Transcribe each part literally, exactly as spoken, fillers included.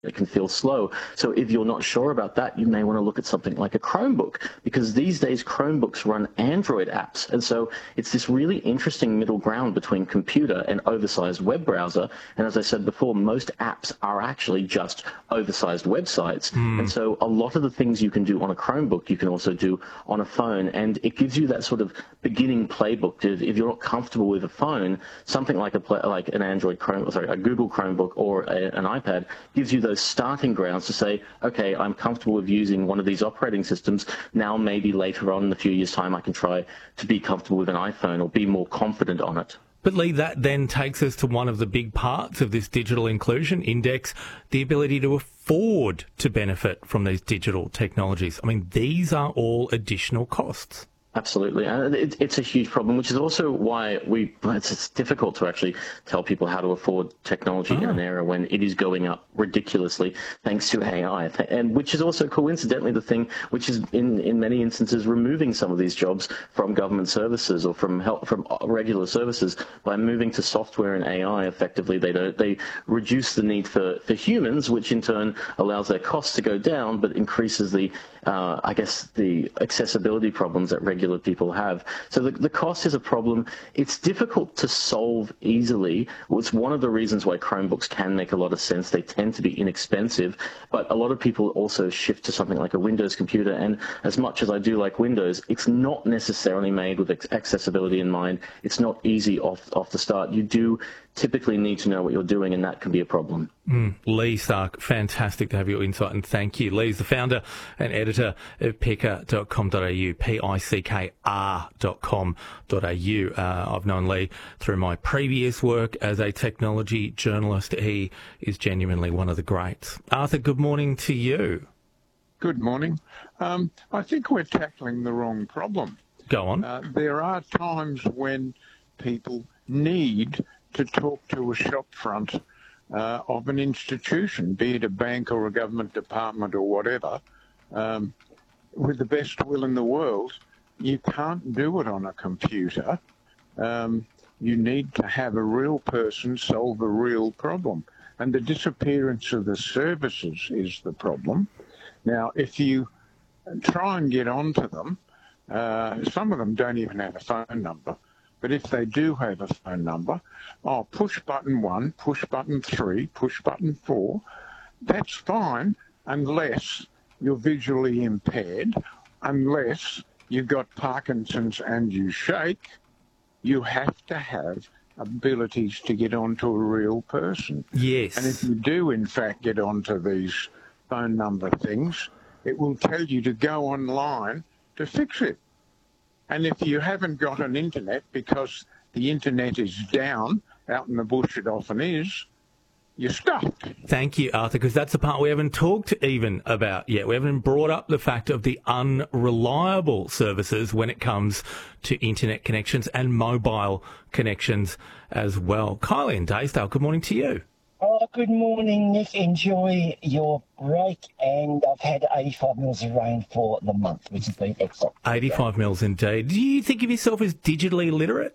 it can feel slow. So if you're not sure about that, you may want to look at something like a Chromebook, because these days Chromebooks run Android apps. And so it's this really interesting middle ground between computer and oversized web browser. And as I said before, most apps are actually just oversized websites. Mm. And so a lot of the things you can do on a Chromebook, you can also do on a phone. And it gives you that sort of beginning playbook. If, if you're not comfortable with a phone, something like a play, like an Android Chrome, sorry, a Google Chromebook or a, an iPad gives you those starting grounds to say, okay, I'm comfortable with using one of these operating systems. Now maybe later on in a few years' time I can try to be comfortable with an iPhone or be more confident on it. But Lee, that then takes us to one of the big parts of this digital inclusion index, the ability to afford to benefit from these digital technologies. I mean, these are all additional costs. Absolutely. And it, it's a huge problem, which is also why we it's, it's difficult to actually tell people how to afford technology oh. in an era when it is going up ridiculously thanks to A I, and which is also coincidentally the thing which is in, in many instances removing some of these jobs from government services or from help, from regular services. By moving to software and A I, effectively they don't they reduce the need for, for humans, which in turn allows their costs to go down, but increases the uh, I guess the accessibility problems that regular people have. So the, the cost is a problem. It's difficult to solve easily. It's one of the reasons why Chromebooks can make a lot of sense. They tend to be inexpensive, but a lot of people also shift to something like a Windows computer. And as much as I do like Windows, it's not necessarily made with accessibility in mind. It's not easy off, off the start. You do typically need to know what you're doing, and that can be a problem. Mm. Lee Stark, fantastic to have your insight, and thank you. Lee's the founder and editor of pickr dot com dot a u, P I C K R dot com dot a u. Uh, I've known Lee through my previous work as a technology journalist. He is genuinely one of the greats. Arthur, good morning to you. Good morning. Um, I think we're tackling the wrong problem. Go on. Uh, there are times when people need to talk to a shopfront uh, of an institution, be it a bank or a government department or whatever, um, with the best will in the world. You can't do it on a computer. Um, you need to have a real person solve a real problem. And the disappearance of the services is the problem. Now, if you try and get onto them, uh, some of them don't even have a phone number. But if they do have a phone number, oh, push button one, push button three, push button four, that's fine unless you're visually impaired, unless you've got Parkinson's and you shake. You have to have abilities to get onto a real person. Yes. And if you do, in fact, get onto these phone number things, it will tell you to go online to fix it. And if you haven't got an internet, because the internet is down, out in the bush it often is, you're stuck. Thank you, Arthur, because that's the part we haven't talked even about yet. We haven't brought up the fact of the unreliable services when it comes to internet connections and mobile connections as well. Kylie in Daysdale, good morning to you. Oh, good morning, Nick. Enjoy your break. And I've had eighty-five mils of rain for the month, which has been excellent. eighty-five mils indeed. Do you think of yourself as digitally literate?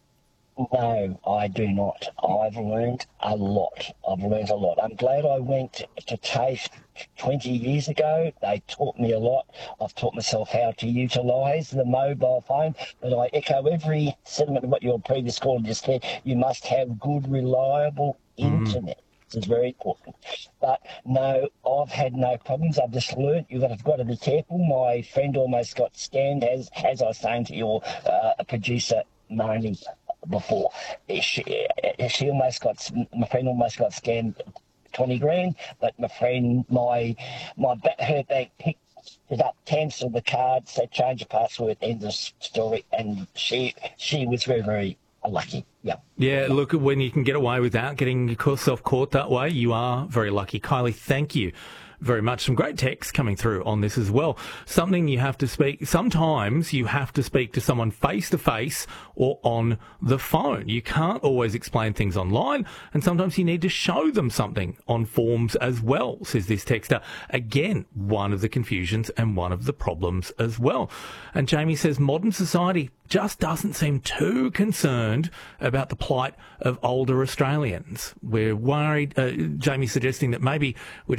No, I do not. I've learned a lot. I've learned a lot. I'm glad I went to TAFE twenty years ago. They taught me a lot. I've taught myself how to utilise the mobile phone. But I echo every sentiment of what your previous caller just said. You must have good, reliable internet. Mm. It's very important. But no, I've had no problems. I've just learnt you've got to, got to be careful. My friend almost got scammed, as, as I was saying to your uh, producer, Marnie, before. She, she almost got, my friend almost got scammed twenty grand, but my friend, my, my her bank picked it up, cancelled the card, said change the password, end of story, and she, she was very, very lucky. Yeah. Yeah, look, when you can get away without getting yourself caught that way, you are very lucky. Kylie, thank you very much. Some great texts coming through on this as well. Something you have to speak, sometimes you have to speak to someone face to face or on the phone. You can't always explain things online, and sometimes you need to show them something on forms as well, says this texter. Again, one of the confusions and one of the problems as well. And Jamie says modern society just doesn't seem too concerned about the plight of older Australians. We're worried, uh, Jamie suggesting that maybe we're